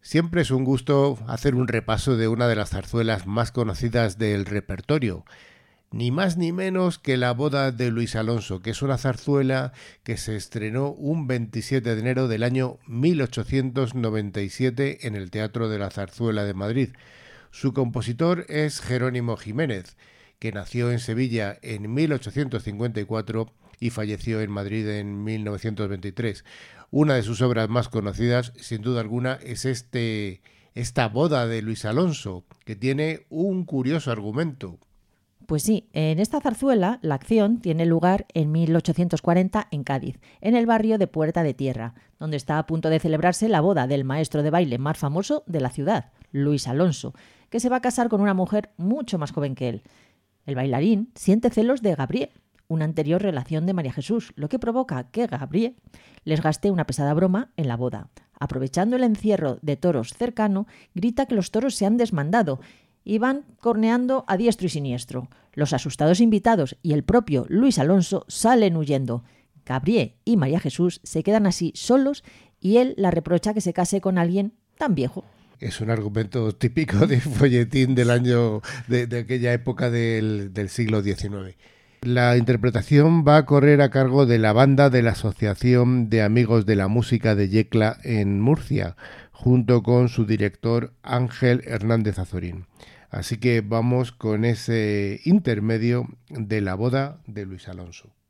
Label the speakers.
Speaker 1: Siempre es un gusto hacer un repaso de una de las zarzuelas más conocidas del repertorio, ni más ni menos que La boda de Luis Alonso, que es una zarzuela que se estrenó un 27 de enero del año 1897 en el Teatro de la Zarzuela de Madrid. Su compositor es Jerónimo Jiménez, que nació en Sevilla en 1854 y falleció en Madrid en 1923. Una de sus obras más conocidas, sin duda alguna, es esta boda de Luis Alonso, que tiene un curioso argumento.
Speaker 2: Pues sí, en esta zarzuela la acción tiene lugar en 1840 en Cádiz, en el barrio de Puerta de Tierra, donde está a punto de celebrarse la boda del maestro de baile más famoso de la ciudad, Luis Alonso, que se va a casar con una mujer mucho más joven que él. El bailarín siente celos de Gabriel, una anterior relación de María Jesús, lo que provoca que Gabriel les gaste una pesada broma en la boda. Aprovechando el encierro de toros cercano, grita que los toros se han desmandado y van corneando a diestro y siniestro. Los asustados invitados y el propio Luis Alonso salen huyendo. Gabriel y María Jesús se quedan así solos y él la reprocha que se case con alguien tan viejo.
Speaker 1: Es un argumento típico de folletín del año de aquella época del siglo XIX. La interpretación va a correr a cargo de la banda de la Asociación de Amigos de la Música de Yecla en Murcia, junto con su director Ángel Hernández Azorín. Así que vamos con ese intermedio de La boda de Luis Alonso.